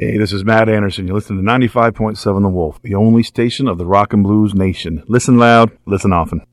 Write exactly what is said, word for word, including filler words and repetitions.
Hey, this is Matt Anderson. You're listening to ninety-five point seven The Wolf, the only station of the rock and blues nation. Listen loud, listen often.